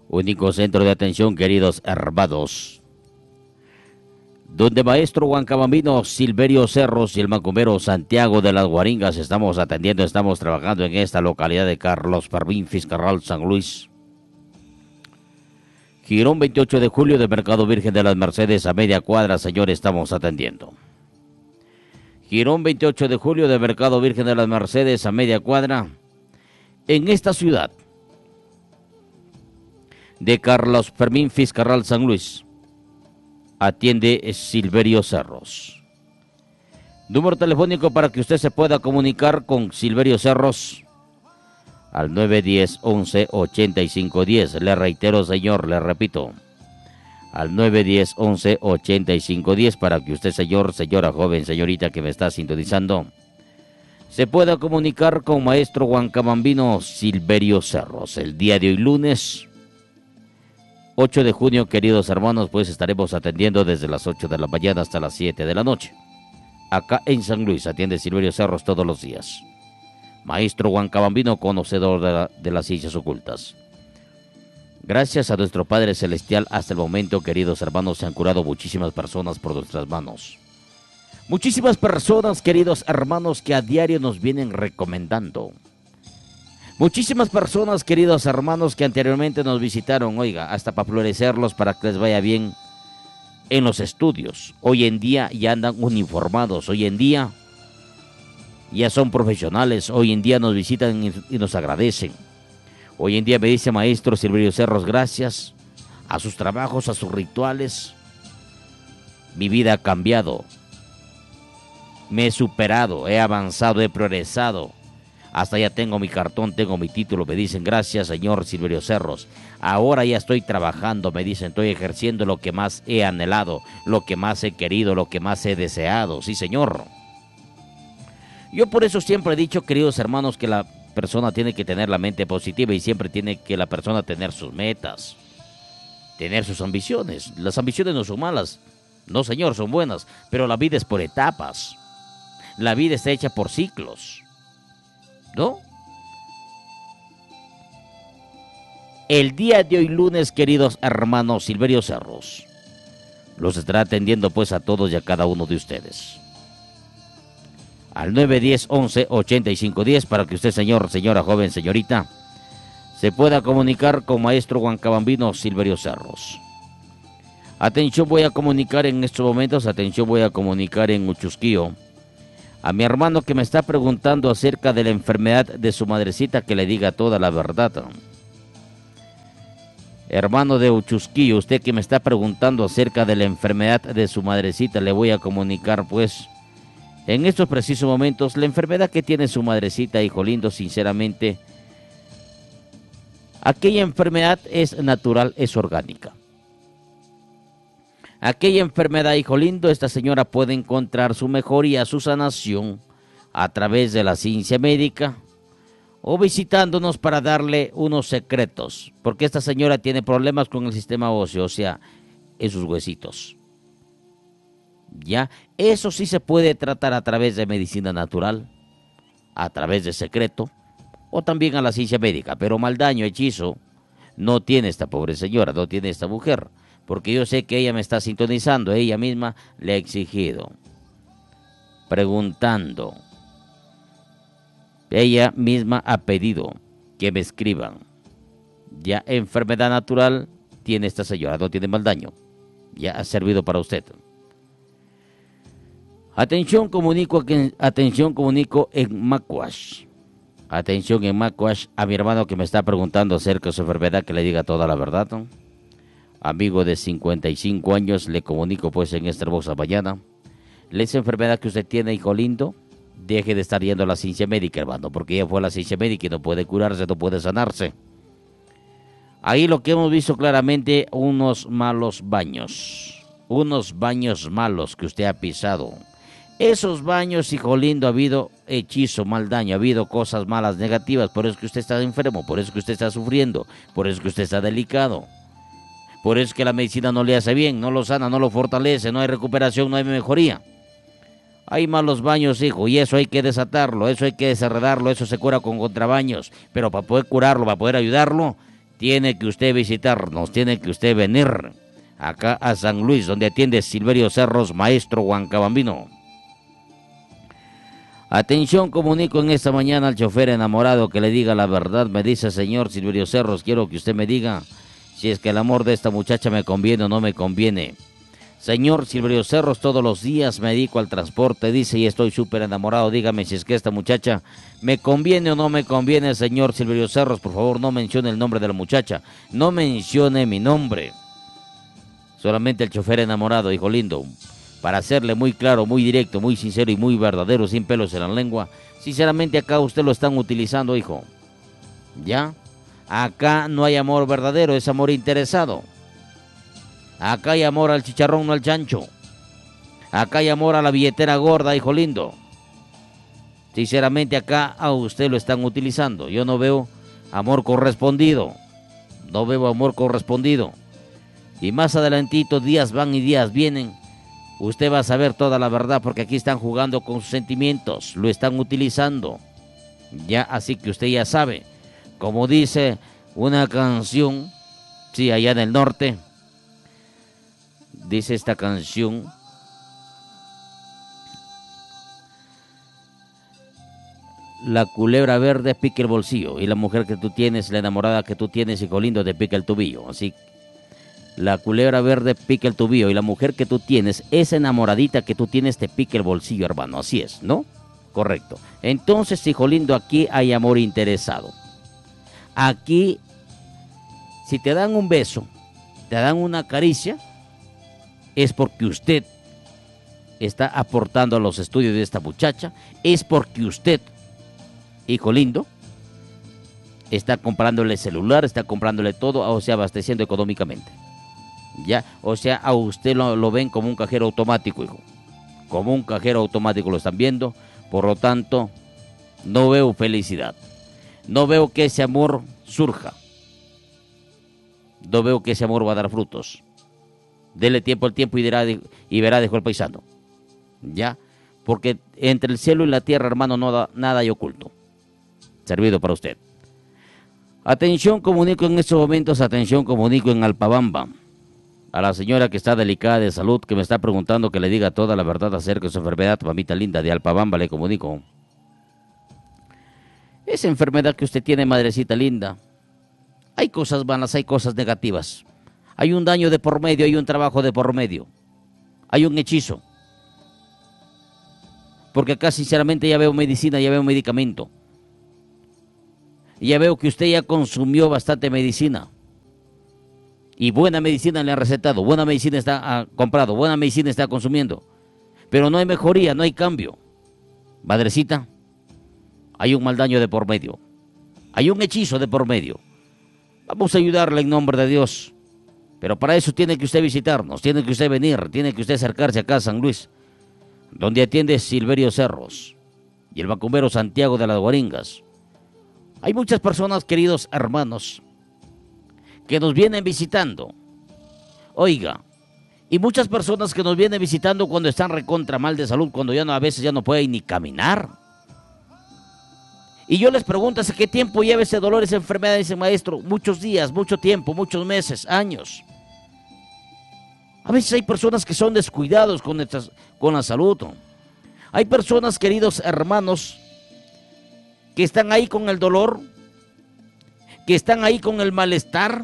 Único centro de atención, queridos hermanos, donde maestro Huancabambino Silverio Cerros y el macumbero Santiago de las Guaringas estamos atendiendo, estamos trabajando en esta localidad de Carlos Fermín Fiscarral, San Luis. Girón 28 de julio de Mercado Virgen de las Mercedes a media cuadra, señor, estamos atendiendo. Girón 28 de julio de Mercado Virgen de las Mercedes a media cuadra, en esta ciudad de Carlos Fermín Fiscarral, San Luis. Atiende Silverio Cerros. Número telefónico para que usted se pueda comunicar con Silverio Cerros al 910-11-8510. Le reitero, señor, le repito, al 910-11-8510 para que usted, señor, señora, joven, señorita que me está sintonizando, se pueda comunicar con maestro Huancabambino Silverio Cerros. El día de hoy, lunes 8 de junio, queridos hermanos, pues estaremos atendiendo desde las 8 de la mañana hasta las 7 de la noche. Acá en San Luis atiende Silverio Cerros todos los días. Maestro Huancabambino, conocedor de las ciencias ocultas. Gracias a nuestro Padre Celestial, hasta el momento, queridos hermanos, se han curado muchísimas personas por nuestras manos. Muchísimas personas, queridos hermanos, que a diario nos vienen recomendando. Muchísimas personas, queridos hermanos, que anteriormente nos visitaron, oiga, hasta para florecerlos, para que les vaya bien en los estudios. Hoy en día ya andan uniformados, hoy en día ya son profesionales, hoy en día nos visitan y nos agradecen. Hoy en día me dice maestro Silverio Cerros, gracias a sus trabajos, a sus rituales, mi vida ha cambiado. Me he superado, he avanzado, he progresado. Hasta ya tengo mi cartón, tengo mi título. Me dicen, gracias, señor Silverio Cerros. Ahora ya estoy trabajando, me dicen, estoy ejerciendo lo que más he anhelado, lo que más he querido, lo que más he deseado. Sí, señor. Yo por eso siempre he dicho, queridos hermanos, que la persona tiene que tener la mente positiva y siempre tiene que la persona tener sus metas, tener sus ambiciones. Las ambiciones no son malas, no, señor, son buenas, pero la vida es por etapas. La vida está hecha por ciclos, ¿no? El día de hoy, lunes, queridos hermanos, Silverio Cerros los estará atendiendo pues a todos y a cada uno de ustedes. Al 910-11-8510 para que usted, señor, señora, joven, señorita, se pueda comunicar con maestro Huancabambino Silverio Cerros. Atención, voy a comunicar en estos momentos, atención, voy a comunicar en Uchusquillo a mi hermano que me está preguntando acerca de la enfermedad de su madrecita, que le diga toda la verdad. Hermano de Uchusquillo, usted que me está preguntando acerca de la enfermedad de su madrecita, le voy a comunicar pues en estos precisos momentos la enfermedad que tiene su madrecita, hijo lindo. Sinceramente, aquella enfermedad es natural, es orgánica. Aquella enfermedad, hijo lindo, esta señora puede encontrar su mejoría, su sanación a través de la ciencia médica o visitándonos para darle unos secretos, porque esta señora tiene problemas con el sistema óseo, o sea, en sus huesitos. Ya, eso sí se puede tratar a través de medicina natural, a través de secreto o también a la ciencia médica, pero mal daño, hechizo no tiene esta pobre señora, no tiene esta mujer. Porque yo sé que ella me está sintonizando, ella misma le ha exigido, preguntando. Ella misma ha pedido que me escriban. Ya enfermedad natural tiene esta señora, no tiene mal daño. Ya ha servido para usted. Atención, comunico en Macuash. Atención en Macuash a mi hermano que me está preguntando acerca de su enfermedad, que le diga toda la verdad, ¿no? Amigo de 55 años, le comunico pues en esta hermosa mañana. Esa enfermedad que usted tiene, hijo lindo, deje de estar yendo a la ciencia médica, hermano, porque ella fue a la ciencia médica y no puede curarse, no puede sanarse. Ahí lo que hemos visto claramente, unos malos baños malos que usted ha pisado. Esos baños, hijo lindo, ha habido hechizo, mal daño, ha habido cosas malas, negativas, por eso es que usted está enfermo, por eso es que usted está sufriendo, por eso es que usted está delicado. Por eso es que la medicina no le hace bien, no lo sana, no lo fortalece, no hay recuperación, no hay mejoría. Hay malos baños, hijo, y eso hay que desatarlo, eso hay que desenredarlo, eso se cura con contrabaños. Pero para poder curarlo, para poder ayudarlo, tiene que usted visitarnos, tiene que usted venir acá a San Luis, donde atiende Silverio Cerros, maestro Huancabambino. Atención, comunico en esta mañana al chofer enamorado que le diga la verdad. Me dice: señor Silverio Cerros, quiero que usted me diga si es que el amor de esta muchacha me conviene o no me conviene. Señor Silverio Cerros, todos los días me dedico al transporte, dice, y estoy súper enamorado. Dígame si es que esta muchacha me conviene o no me conviene. Señor Silverio Cerros, por favor, no mencione el nombre de la muchacha, no mencione mi nombre. Solamente el chofer enamorado, hijo lindo, para hacerle muy claro, muy directo, muy sincero y muy verdadero, sin pelos en la lengua. Sinceramente, acá usted lo están utilizando, hijo. ¿Ya? Acá no hay amor verdadero, es amor interesado. Acá hay amor al chicharrón, no al chancho. Acá hay amor a la billetera gorda, hijo lindo. Sinceramente, acá a usted lo están utilizando. Yo no veo amor correspondido. No veo amor correspondido. Y más adelantito, días van y días vienen, usted va a saber toda la verdad, porque aquí están jugando con sus sentimientos, lo están utilizando. Ya, así que usted ya sabe. Como dice una canción, sí, allá en el norte, dice esta canción: la culebra verde pica el bolsillo, y la mujer que tú tienes, la enamorada que tú tienes, hijo lindo, te pica el tobillo. Así, la culebra verde pica el tobillo, y la mujer que tú tienes, esa enamoradita que tú tienes, te pica el bolsillo, hermano. Así es, ¿no? Correcto. Entonces, hijo lindo, aquí hay amor interesado. Aquí, si te dan un beso, te dan una caricia, es porque usted está aportando a los estudios de esta muchacha, es porque usted, hijo lindo, está comprándole celular, está comprándole todo, o sea, abasteciendo económicamente. Ya, o sea, a usted lo ven como un cajero automático, hijo. Como un cajero automático lo están viendo. Por lo tanto, no veo felicidad. No veo que ese amor surja. No veo que ese amor va a dar frutos. Dele tiempo al tiempo y verá, dijo el paisano. Ya, porque entre el cielo y la tierra, hermano, nada hay oculto. Servido para usted. Atención, comunico en estos momentos, atención, comunico en Alpabamba. A la señora que está delicada de salud, que me está preguntando que le diga toda la verdad acerca de su enfermedad, mamita linda de Alpabamba, le comunico. Esa enfermedad que usted tiene, madrecita linda, hay cosas malas, hay cosas negativas. Hay un daño de por medio, hay un trabajo de por medio. Hay un hechizo. Porque acá sinceramente ya veo medicina, ya veo medicamento. Y ya veo que usted ya consumió bastante medicina. Y buena medicina le han recetado, buena medicina está comprado, buena medicina está consumiendo. Pero no hay mejoría, no hay cambio. Madrecita, hay un mal daño de por medio. Hay un hechizo de por medio. Vamos a ayudarle en nombre de Dios. Pero para eso tiene que usted visitarnos, tiene que usted venir, tiene que usted acercarse acá a San Luis, donde atiende Silverio Cerros y el macumbero Santiago de las Guaringas. Hay muchas personas, queridos hermanos, que nos vienen visitando. Oiga, y muchas personas que nos vienen visitando cuando están recontra mal de salud, cuando ya no, a veces ya no pueden ni caminar. Y yo les pregunto, ¿hace qué tiempo lleva ese dolor, esa enfermedad? Dice: maestro, muchos días, mucho tiempo, muchos meses, años. A veces hay personas que son descuidados con la salud. Hay personas, queridos hermanos, que están ahí con el dolor, que están ahí con el malestar,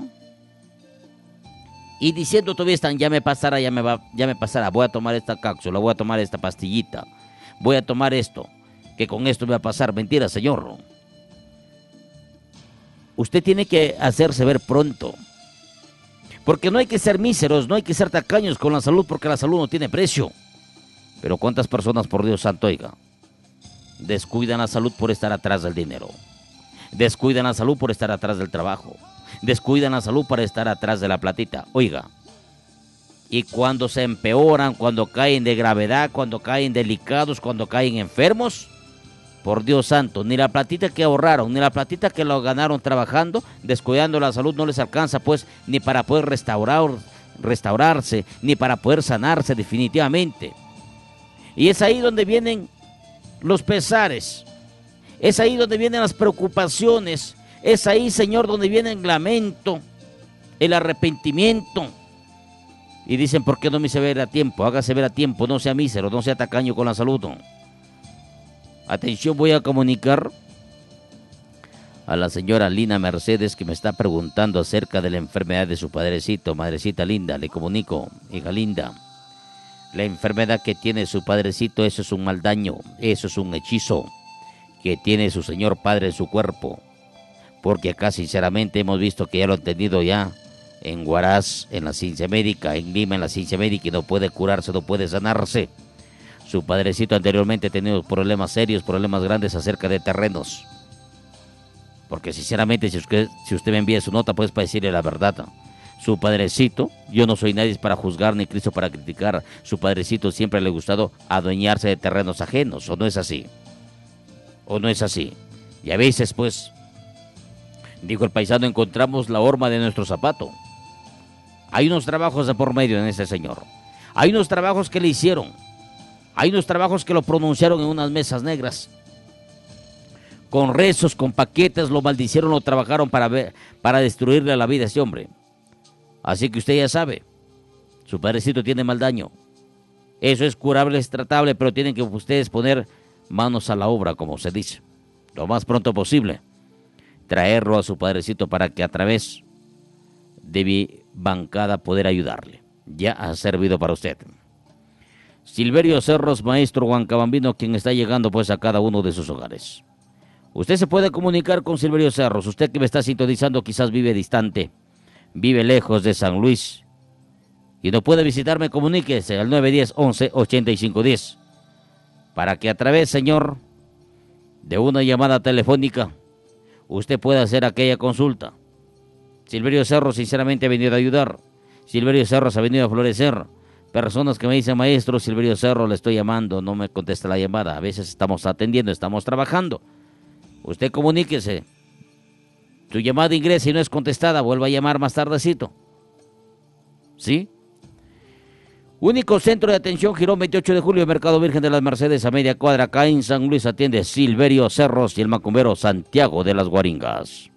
y diciendo todavía están: ya me pasará, ya me pasará, voy a tomar esta cápsula, voy a tomar esta pastillita, voy a tomar esto, que con esto me va a pasar. Mentira, señor. Usted tiene que hacerse ver pronto, porque no hay que ser míseros, no hay que ser tacaños con la salud, porque la salud no tiene precio. Pero cuántas personas, por Dios santo, oiga, descuidan la salud por estar atrás del dinero, descuidan la salud por estar atrás del trabajo, descuidan la salud para estar atrás de la platita, oiga. Y cuando se empeoran, cuando caen de gravedad, cuando caen delicados, cuando caen enfermos, por Dios santo, ni la platita que ahorraron, ni la platita que lo ganaron trabajando, descuidando la salud, no les alcanza, pues, ni para poder restaurarse, ni para poder sanarse definitivamente. Y es ahí donde vienen los pesares, es ahí donde vienen las preocupaciones, Es ahí, Señor, donde viene el lamento, el arrepentimiento. Y dicen, ¿por qué no me hice ver a tiempo? Hágase ver a tiempo, no sea mísero, no sea tacaño con la salud. Atención, voy a comunicar a la señora Lina Mercedes, que me está preguntando acerca de la enfermedad de su padrecito. Madrecita linda, le comunico, hija linda. La enfermedad que tiene su padrecito, eso es un mal daño, eso es un hechizo que tiene su señor padre en su cuerpo. Porque acá sinceramente hemos visto que ya lo han tenido ya en Huaraz, en la ciencia médica, en Lima, en la ciencia médica, y no puede curarse, no puede sanarse. Su padrecito anteriormente ha tenido problemas serios, problemas grandes acerca de terrenos. Porque sinceramente, si usted me envía su nota, pues para decirle la verdad. Su padrecito, yo no soy nadie para juzgar ni Cristo para criticar. Su padrecito siempre le ha gustado adueñarse de terrenos ajenos, ¿o no es así? ¿O no es así? Y a veces, pues, dijo el paisano, encontramos la horma de nuestro zapato. Hay unos trabajos de por medio en ese señor. Hay unos trabajos que le hicieron. Hay unos trabajos que lo pronunciaron en unas mesas negras. Con rezos, con paquetes, lo maldicieron, lo trabajaron para destruirle la vida a ese hombre. Así que usted ya sabe, su padrecito tiene mal daño. Eso es curable, es tratable, pero tienen que ustedes poner manos a la obra, como se dice, lo más pronto posible. Traerlo a su padrecito para que a través de mi bancada poder ayudarle. Ya ha servido para usted. Silverio Cerros, maestro huancabambino, quien está llegando pues a cada uno de sus hogares. Usted se puede comunicar con Silverio Cerros. Usted que me está sintonizando quizás vive distante, vive lejos de San Luis y no puede visitarme, comuníquese al 910-11-8510 para que a través, señor, de una llamada telefónica usted pueda hacer aquella consulta. Silverio Cerros sinceramente ha venido a ayudar. Silverio Cerros ha venido a florecer. Personas que me dicen, maestro, Silverio Cerros, le estoy llamando, no me contesta la llamada. A veces estamos atendiendo, estamos trabajando. Usted comuníquese. Su llamada ingresa y no es contestada, vuelva a llamar más tardecito. ¿Sí? Único centro de atención, Girón 28 de julio, Mercado Virgen de las Mercedes, a media cuadra, acá en San Luis, atiende Silverio Cerros y el macumbero Santiago de las Guaringas.